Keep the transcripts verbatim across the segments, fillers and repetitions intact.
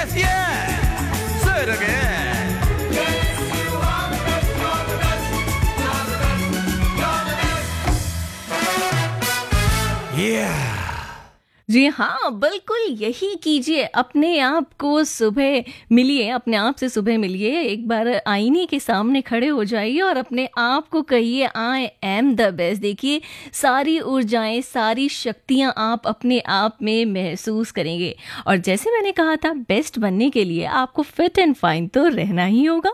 Yes, yeah. Say it again. Yes, you are the best, you're the best, you're the best, you're the best. Yeah. जी हाँ, बिल्कुल यही कीजिए। अपने आप को सुबह मिलिए, अपने आप से सुबह मिलिए, एक बार आईने के सामने खड़े हो जाइए और अपने आप को कहिए आई एम द बेस्ट। देखिए, सारी ऊर्जाएं, सारी शक्तियां आप अपने आप में महसूस करेंगे। और जैसे मैंने कहा था, बेस्ट बनने के लिए आपको फिट एंड फाइन तो रहना ही होगा।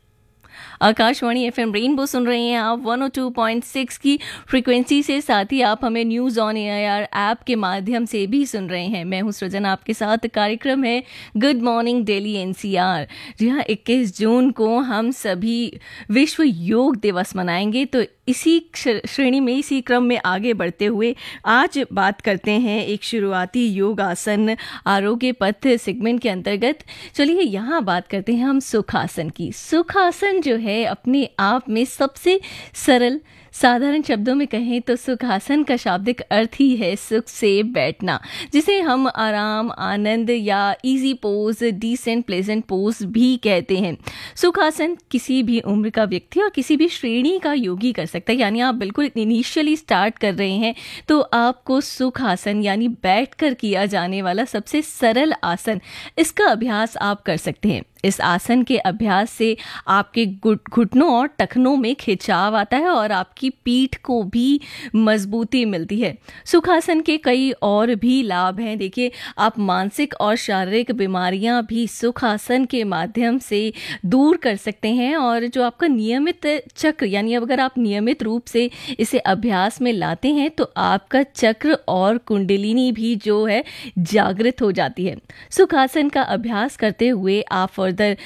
आकाशवाणी एफएम रेनबो सुन रहे हैं आप one O two point six की फ्रीक्वेंसी से, साथ ही आप हमें न्यूज़ ऑन एयर ऐप के माध्यम से भी सुन रहे हैं। मैं हूं सृजन, आपके साथ कार्यक्रम है गुड मॉर्निंग दिल्ली एनसीआर। जी हाँ, इक्कीस जून को हम सभी विश्व योग दिवस मनाएंगे। तो इसी श्रेणी में, इसी क्रम में आगे बढ़ते हुए आज बात करते हैं एक शुरुआती योग आसन आरोग्य पथ सेगमेंट के अंतर्गत। चलिए यहाँ बात करते हैं हम सुखासन की। सुखासन जो है अपने आप में सबसे सरल, साधारण शब्दों में कहें तो सुखासन का शाब्दिक अर्थ ही है सुख से बैठना, जिसे हम आराम, आनंद या easy pose, decent pleasant pose भी कहते हैं। सुखासन किसी भी उम्र का व्यक्ति और किसी भी श्रेणी का योगी कर सकता है। यानी आप बिल्कुल इनिशियली स्टार्ट कर रहे हैं तो आपको सुखासन यानी बैठकर किया जाने वाला सबसे सरल आसन, इसका अभ्यास आप कर सकते हैं। इस आसन के अभ्यास से आपके घुटनों और टखनों में खिंचाव आता है और आपकी पीठ को भी मजबूती मिलती है। सुखासन के कई और भी लाभ हैं। देखिए, आप मानसिक और शारीरिक बीमारियां भी सुखासन के माध्यम से दूर कर सकते हैं। और जो आपका नियमित चक्र, यानी अगर आप नियमित रूप से इसे अभ्यास में लाते हैं तो आपका चक्र और कुंडलिनी भी जो है जागृत हो जाती है। सुखासन का अभ्यास करते हुए आप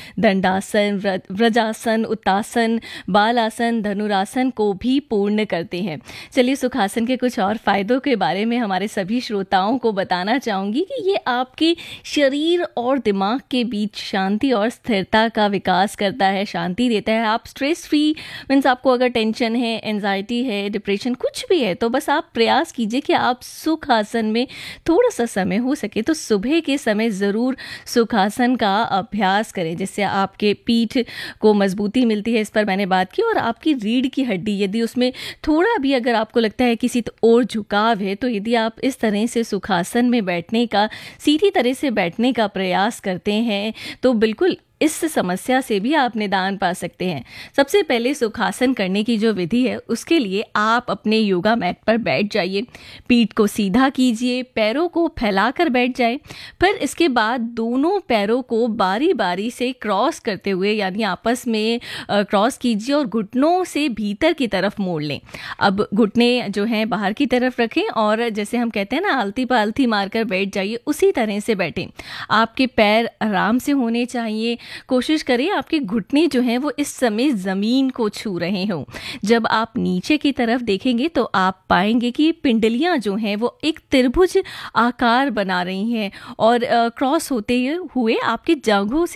दंडासन, व्रजासन, उत्तासन, बालासन, धनुरासन को भी पूर्ण करते हैं। चलिए, सुखासन के कुछ और फायदों के बारे में हमारे सभी श्रोताओं को बताना चाहूंगी कि ये आपके शरीर और दिमाग के बीच शांति और स्थिरता का विकास करता है, शांति देता है। आप स्ट्रेस फ्री, मीन्स आपको अगर टेंशन है, एंजाइटी है, डिप्रेशन कुछ भी है, तो बस आप प्रयास कीजिए कि आप सुखासन में थोड़ा सा समय हो सके तो सुबह के समय ज़रूर सुखासन का अभ्यास करें, जिससे आपके पीठ को मजबूती मिलती है। इस पर मैंने बात की। और आपकी रीढ़ की हड्डी, यदि उसमें थोड़ा भी अगर आपको लगता है किसी तो और झुकाव है, तो यदि आप इस तरह से सुखासन में बैठने का, सीधी तरह से बैठने का प्रयास करते हैं तो बिल्कुल इस समस्या से भी आप निदान पा सकते हैं। सबसे पहले सुखासन करने की जो विधि है, उसके लिए आप अपने योगा मैट पर बैठ जाइए, पीठ को सीधा कीजिए, पैरों को फैलाकर बैठ जाए। फिर इसके बाद दोनों पैरों को बारी बारी से क्रॉस करते हुए, यानी आपस में क्रॉस कीजिए और घुटनों से भीतर की तरफ मोड़ लें। अब घुटने जो हैं बाहर की तरफ रखें और जैसे हम कहते हैं ना, आलती पालती मारकर बैठ जाइए, उसी तरह से बैठें। आपके पैर आराम से होने चाहिए। कोशिश करें आपके घुटने जो हैं वो इस समय ज़मीन को छू रहे हों। जब आप नीचे की तरफ देखेंगे तो आप पाएंगे कि पिंडलियां जो हैं वो एक त्रिभुज आकार बना रही हैं और क्रॉस होते हुए आपके जांघों से